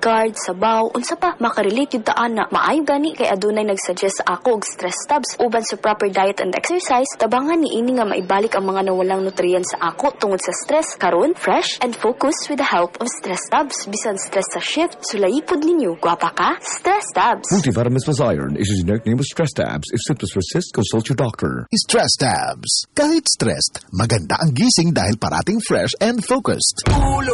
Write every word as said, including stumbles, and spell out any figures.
guard, sabaw, unsa pa makarelate yung taan na maayo gani kay adunay nagsuggest sa ako og stress tabs uban sa proper diet and exercise. Tabangan ni ini nga maibalik ang mga nawalang nutrients sa ako tungod sa stress karon fresh and focus with the help of stress tabs. Bisan stress sa shift, sulaipod ninyo. Gwapa ka? Stress tabs. Multivitamins plus iron is a generic name of stress tabs. If symptoms persist, consult your doctor. Stress tabs. Kahit stressed, maganda ang gising dahil parating fresh and focused. Ulo